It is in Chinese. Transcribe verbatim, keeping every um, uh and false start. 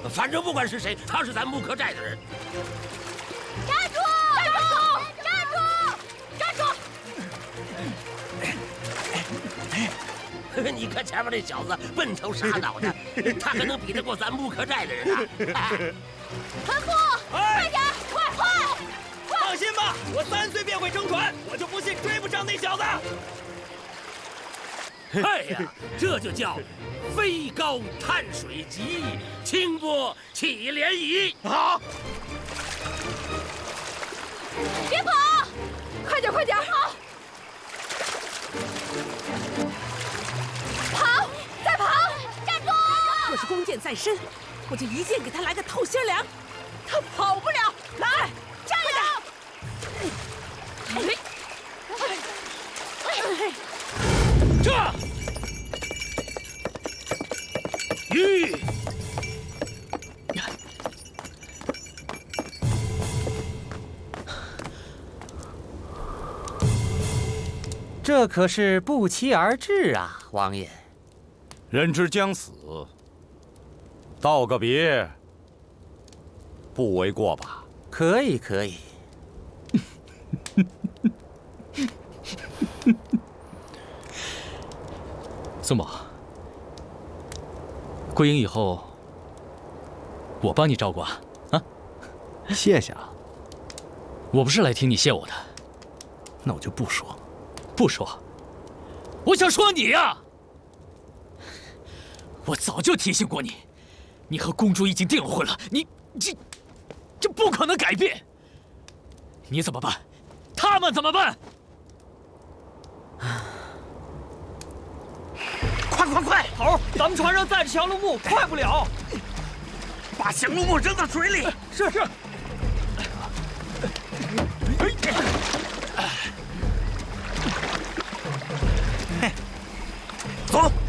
反正不管是谁，他是咱木刻寨的人。 站住！站住！站住！站住！ 你看前面那小子笨头傻脑的，他还能比得过咱木刻寨的人啊？ 船夫，快点，快快！ 放心吧，我三岁便会撑船，我就不信追不上那小子。 哎呀，这就叫飞高探水急，清波起涟漪。 好， 别跑，快点快点跑！跑，再跑！站住！ 若是弓箭在身，我就一箭给他来个透心凉，他跑不了。来， 加油！ 这鱼， 这可是不期而至啊，王爷。 人之将死，道个别，不为过吧？ 可以，可以。 孙某，归营以后，我帮你照顾啊！啊， 谢谢啊。 我不是来听你谢我的， 那我就不说， 不说。我想说你呀、啊，我早就提醒过你，你和公主已经订了婚了，你这这不可能改变。你怎么办？他们怎么办？ 快快快，头，咱们船上载着降龙木，快不了。把降龙木扔到水里。是是。走。